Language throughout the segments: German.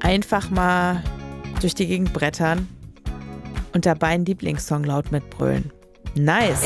Einfach mal durch die Gegend brettern und dabei einen Lieblingssong laut mitbrüllen. Nice.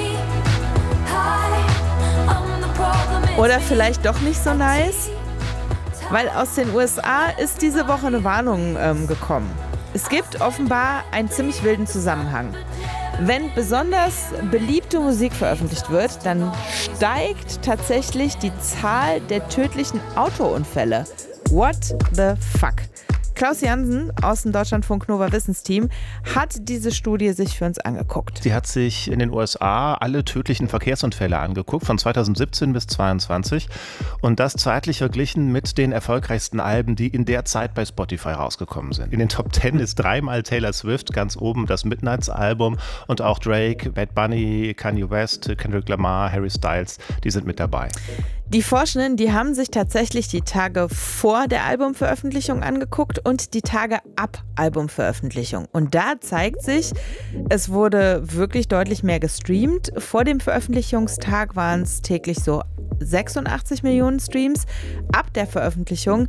Oder vielleicht doch nicht so nice? Weil aus den USA ist diese Woche eine Warnung gekommen. Es gibt offenbar einen ziemlich wilden Zusammenhang. Wenn besonders beliebte Musik veröffentlicht wird, dann steigt tatsächlich die Zahl der tödlichen Autounfälle. What the fuck? Klaus Jansen aus dem Deutschlandfunk Nova Wissensteam hat diese Studie sich für uns angeguckt. Sie hat sich in den USA alle tödlichen Verkehrsunfälle angeguckt, von 2017 bis 2022 und das zeitlich verglichen mit den erfolgreichsten Alben, die in der Zeit bei Spotify rausgekommen sind. In den Top 10 ist dreimal Taylor Swift, ganz oben das Midnights-Album und auch Drake, Bad Bunny, Kanye West, Kendrick Lamar, Harry Styles, die sind mit dabei. Die Forschenden, die haben sich tatsächlich die Tage vor der Albumveröffentlichung angeguckt und die Tage ab Albumveröffentlichung. Und da zeigt sich, es wurde wirklich deutlich mehr gestreamt. Vor dem Veröffentlichungstag waren es täglich so 86 Millionen Streams, ab der Veröffentlichung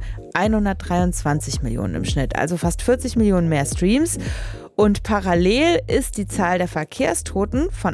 123 Millionen im Schnitt, also fast 40 Millionen mehr Streams. Und parallel ist die Zahl der Verkehrstoten von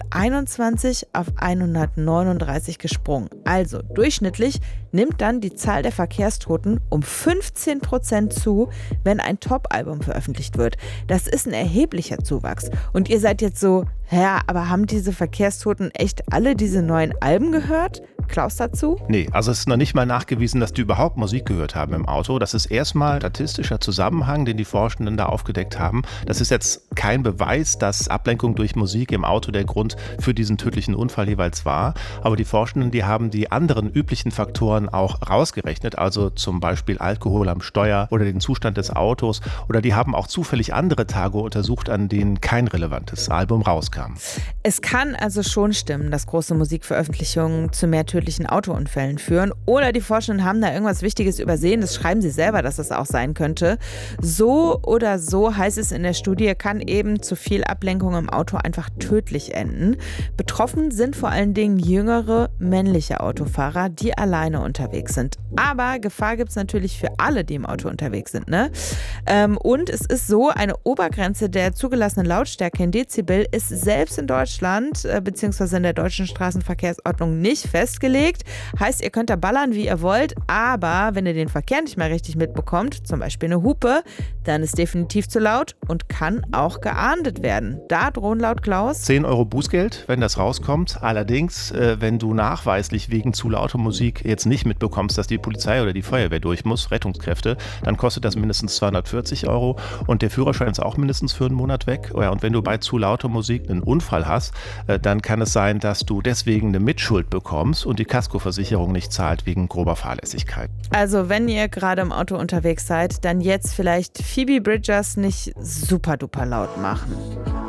121 auf 139 gesprungen. Also durchschnittlich nimmt dann die Zahl der Verkehrstoten um 15% zu, wenn ein Top-Album veröffentlicht wird. Das ist ein erheblicher Zuwachs. Und ihr seid jetzt so, ja, aber haben diese Verkehrstoten echt alle diese neuen Alben gehört? Klaus dazu? Nee, also es ist noch nicht mal nachgewiesen, dass die überhaupt Musik gehört haben im Auto. Das ist erstmal statistischer Zusammenhang, den die Forschenden da aufgedeckt haben. Das ist jetzt kein Beweis, dass Ablenkung durch Musik im Auto der Grund für diesen tödlichen Unfall jeweils war. Aber die Forschenden, die haben die anderen üblichen Faktoren auch rausgerechnet, also zum Beispiel Alkohol am Steuer oder den Zustand des Autos. Oder die haben auch zufällig andere Tage untersucht, an denen kein relevantes Album rauskam. Es kann also schon stimmen, dass große Musikveröffentlichungen zu mehr tödlichen Autounfällen führen. Oder die Forschenden haben da irgendwas Wichtiges übersehen. Das schreiben sie selber, dass das auch sein könnte. So oder so heißt es in der Studie, kann eben zu viel Ablenkung im Auto einfach tödlich enden. Betroffen sind vor allen Dingen jüngere männliche Autofahrer, die alleine unterwegs sind. Aber Gefahr gibt es natürlich für alle, die im Auto unterwegs sind, ne? Und es ist so, eine Obergrenze der zugelassenen Lautstärke in Dezibel ist selbst in Deutschland bzw. in der deutschen Straßenverkehrsordnung nicht festgelegt. Heißt, ihr könnt da ballern, wie ihr wollt, aber wenn ihr den Verkehr nicht mehr richtig mitbekommt, zum Beispiel eine Hupe, dann ist definitiv zu laut und kann auch geahndet werden. Da drohen laut Klaus 10 Euro Bußgeld, wenn das rauskommt. Allerdings, wenn du nachweislich wegen zu lauter Musik jetzt nicht mitbekommst, dass die Polizei oder die Feuerwehr durch muss, Rettungskräfte, dann kostet das mindestens 240 Euro und der Führerschein ist auch mindestens für einen Monat weg. Ja, und wenn du bei zu lauter Musik einen Unfall hast, dann kann es sein, dass du deswegen eine Mitschuld bekommst und die Kaskoversicherung nicht zahlt wegen grober Fahrlässigkeit. Also wenn ihr gerade im Auto unterwegs seid, dann jetzt vielleicht Phoebe Bridgers nicht super duper laut machen.